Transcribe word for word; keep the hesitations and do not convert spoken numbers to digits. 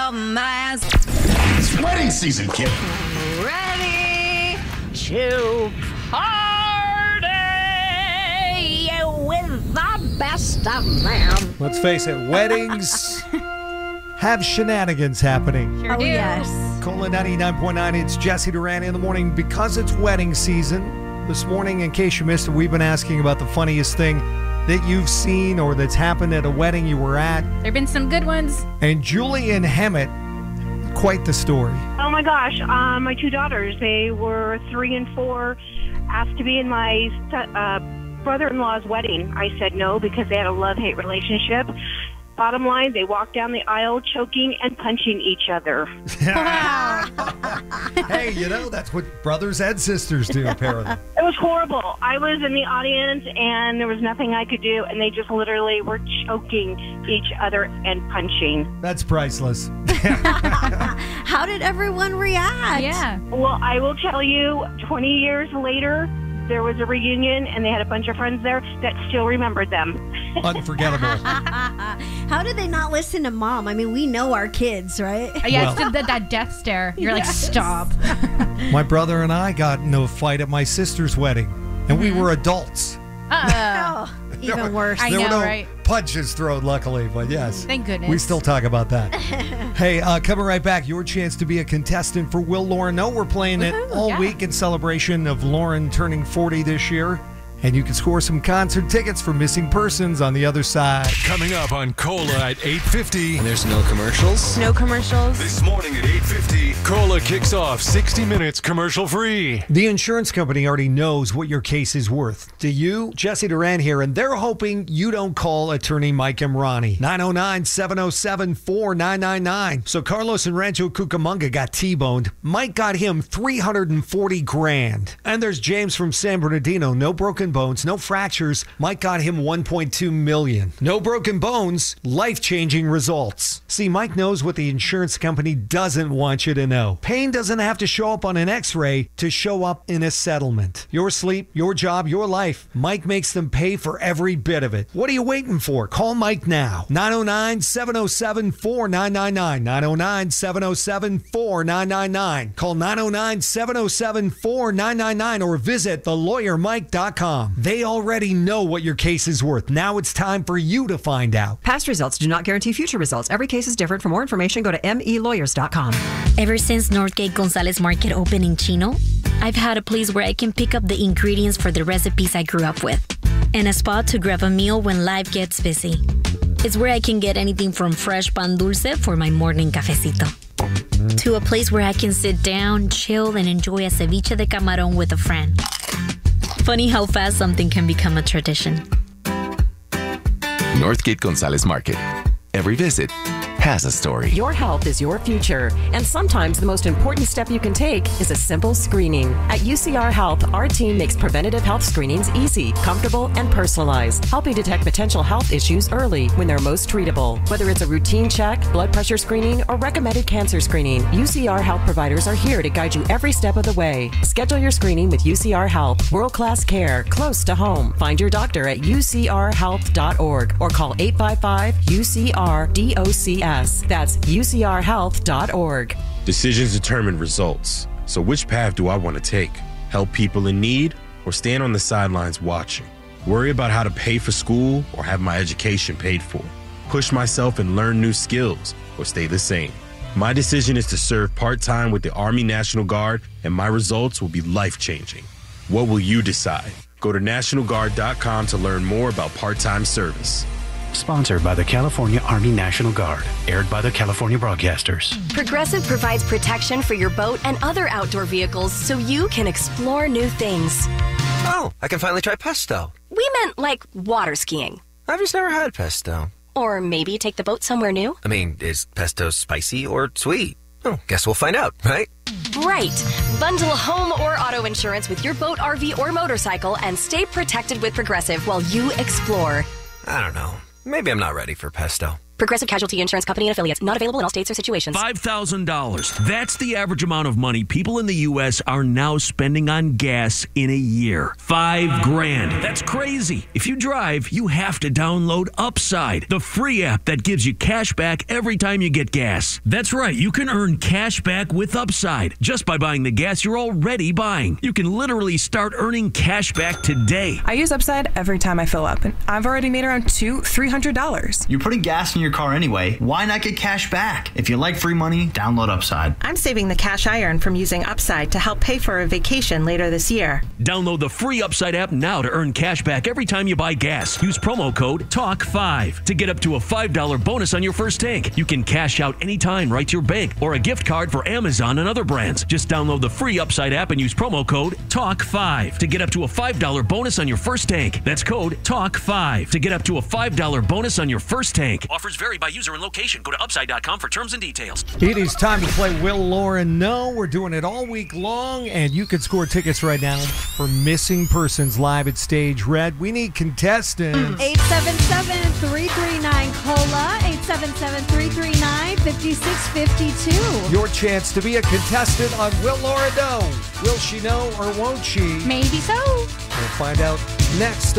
a mess. It's wedding season, kid. Ready to party with the best of them. Let's face it, weddings have shenanigans happening. Sure oh, do. yes. Cola ninety-nine point nine, it's Jesse Duran in the morning. Because it's wedding season, this morning, in case you missed it, we've been asking about the funniest thing that you've seen or that's happened at a wedding you were at. There have been some good ones. And Julian Hemmett, quite the story. Oh my gosh, uh, my two daughters, they were three and four, asked to be in my uh, brother-in-law's wedding. I said no because they had a love-hate relationship. Bottom line, they walked down the aisle choking and punching each other. Hey, you know, that's what brothers and sisters do, apparently. It was horrible. I was in the audience, and there was nothing I could do, and they just literally were choking each other and punching. That's priceless. How did everyone react? Yeah. Well, I will tell you, twenty years later, there was a reunion, and they had a bunch of friends there that still remembered them. Unforgettable. How did they not listen to mom? I mean, we know our kids, right? Yeah, Well- it's that, that death stare. You're like, Yes. stop. My brother and I got into a fight at my sister's wedding, and we were adults. Uh, Oh, even worse. I there know, were no right? punches thrown, luckily, but yes. Thank goodness. We still talk about that. Hey, uh, coming right back, your chance to be a contestant for Will Lauren Know. We're playing it Woohoo, all yeah. week in celebration of Lauren turning forty this year. And you can score some concert tickets for Missing Persons on the other side. Coming up on Cola at eight fifty. And there's no commercials. No commercials. This morning at eight fifty, Cola kicks off sixty minutes commercial free. The insurance company already knows what your case is worth. Do you? Jesse Duran here, and they're hoping you don't call attorney Mike Emrani. nine oh nine, seven oh seven, four nine nine nine. So Carlos in Rancho Cucamonga got T-boned. Mike got him three hundred forty grand. And there's James from San Bernardino. No broken bones, no fractures. Mike got him one point two million. No broken bones, life-changing results. See, Mike knows what the insurance company doesn't want you to know. Pain doesn't have to show up on an x-ray to show up in a settlement. Your sleep, your job, your life. Mike makes them pay for every bit of it. What are you waiting for? Call Mike now. nine oh nine, seven oh seven, four nine nine nine. nine oh nine, seven oh seven, four nine nine nine. Call nine oh nine, seven oh seven, four nine nine nine or visit the lawyer mike dot com. They already know what your case is worth. Now it's time for you to find out. Past results do not guarantee future results. Every case is different. For more information, go to m e lawyers dot com. Ever since Northgate Gonzalez Market opened in Chino, I've had a place where I can pick up the ingredients for the recipes I grew up with, and a spot to grab a meal when life gets busy. It's where I can get anything from fresh pan dulce for my morning cafecito, to a place where I can sit down, chill, and enjoy a ceviche de camarón with a friend. Funny how fast something can become a tradition. Northgate Gonzalez Market. Every visit has a story. Your health is your future, and sometimes the most important step you can take is a simple screening. At U C R Health, our team makes preventative health screenings easy, comfortable, and personalized, helping detect potential health issues early when they're most treatable. Whether it's a routine check, blood pressure screening, or recommended cancer screening, U C R Health providers are here to guide you every step of the way. Schedule your screening with U C R Health. World-class care, close to home. Find your doctor at u c r health dot org or call eight five five U C R D O C S. That's u c r health dot org. Decisions determine results. So which path do I want to take? Help people in need or stand on the sidelines watching? Worry about how to pay for school or have my education paid for? Push myself and learn new skills or stay the same? My decision is to serve part-time with the Army National Guard, and my results will be life-changing. What will you decide? Go to national guard dot com to learn more about part-time service. Sponsored by the California Army National Guard. Aired by the California Broadcasters. Progressive provides protection for your boat and other outdoor vehicles so you can explore new things. Oh, I can finally try pesto. We meant like water skiing. I've just never had pesto. Or maybe take the boat somewhere new. I mean, is pesto spicy or sweet? Oh, guess we'll find out, right? Right. Bundle home or auto insurance with your boat, R V, or motorcycle and stay protected with Progressive while you explore. I don't know. Maybe I'm not ready for pesto. Progressive Casualty Insurance Company and Affiliates. Not available in all states or situations. five thousand dollars. That's the average amount of money people in the U S are now spending on gas in a year. Five grand. That's crazy. If you drive, you have to download Upside, the free app that gives you cash back every time you get gas. That's right. You can earn cash back with Upside just by buying the gas you're already buying. You can literally start earning cash back today. I use Upside every time I fill up, and I've already made around two, three hundred dollars. You're putting gas in your car anyway. Why not get cash back? If you like free money, download Upside. I'm saving the cash I earn from using Upside to help pay for a vacation later this year. Download the free Upside app now to earn cash back every time you buy gas. Use promo code talk five to get up to a five dollars bonus on your first tank. You can cash out anytime right to your bank or a gift card for Amazon and other brands. Just download the free Upside app and use promo code talk five to get up to a five dollars bonus on your first tank. That's code talk five to get up to a five dollars bonus on your first tank. Offers vary by user and location. Go to upside dot com for terms and details. It is time to play Will Lauren Know. We're doing it all week long, and you can score tickets right now for Missing Persons live at Stage Red. We need contestants. eight seven seven, three three nine, COLA, eight seven seven, three three nine, five six five two. Your chance to be a contestant on Will Lauren Know. Will she know or won't she? Maybe so. We'll find out next.